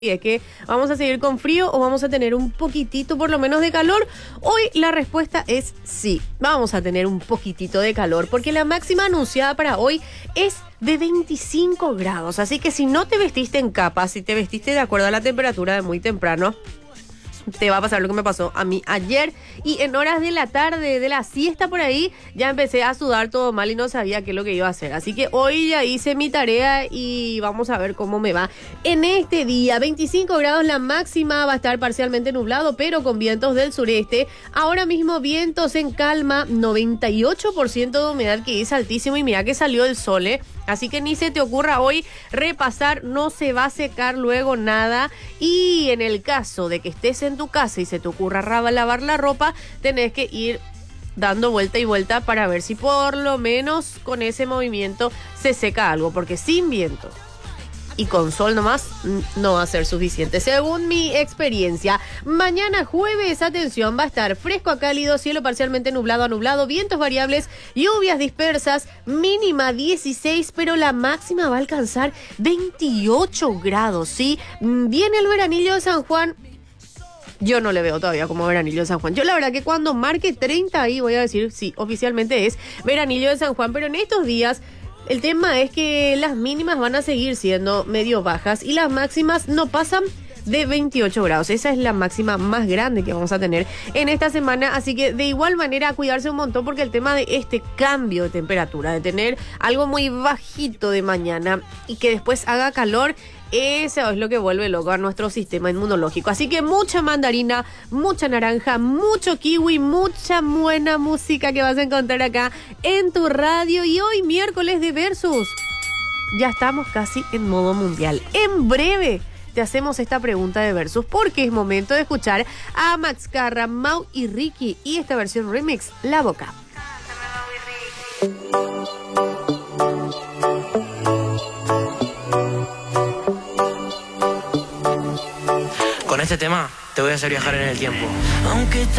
Y es que vamos a seguir con frío o vamos a tener un poquitito por lo menos de calor. Hoy la respuesta es sí, vamos a tener un poquitito de calor porque la máxima anunciada para hoy es de 25 grados. Así que si no te vestiste en capa, si te vestiste de acuerdo a la temperatura de muy temprano, te va a pasar lo que me pasó a mí ayer y en horas de la tarde, de la siesta por ahí, ya empecé a sudar todo mal y no sabía qué es lo que iba a hacer. Así que hoy ya hice mi tarea y vamos a ver cómo me va. En este día, 25 grados la máxima, va a estar parcialmente nublado, pero con vientos del sureste. Ahora mismo vientos en calma, 98% de humedad, que es altísimo, y mira que salió el sol, Así que ni se te ocurra hoy repasar, no se va a secar luego nada. Y en el caso de que estés en tu casa y se te ocurra lavar la ropa, tenés que ir dando vuelta y vuelta para ver si por lo menos con ese movimiento se seca algo, porque sin viento y con sol nomás no va a ser suficiente, según mi experiencia. Mañana jueves, atención, va a estar fresco a cálido, cielo parcialmente nublado a nublado, vientos variables, lluvias dispersas, mínima 16, pero la máxima va a alcanzar 28 grados, ¿sí? Viene el veranillo de San Juan. Yo no le veo todavía como veranillo de San Juan. Yo la verdad que cuando marque 30 ahí voy a decir, sí, oficialmente es veranillo de San Juan, pero en estos días el tema es que las mínimas van a seguir siendo medio bajas y las máximas no pasan de 28 grados. Esa es la máxima más grande que vamos a tener en esta semana. Así que de igual manera cuidarse un montón, porque el tema de este cambio de temperatura, de tener algo muy bajito de mañana y que después haga calor, eso es lo que vuelve loco a nuestro sistema inmunológico. Así que mucha mandarina, mucha naranja, mucho kiwi, mucha buena música que vas a encontrar acá en tu radio. Y hoy, miércoles de Versus, ya estamos casi en modo mundial. En breve te hacemos esta pregunta de Versus, porque es momento de escuchar a Max Carra, Mau y Ricky y esta versión remix, La Boca. Con este tema te voy a hacer viajar en el tiempo. Aunque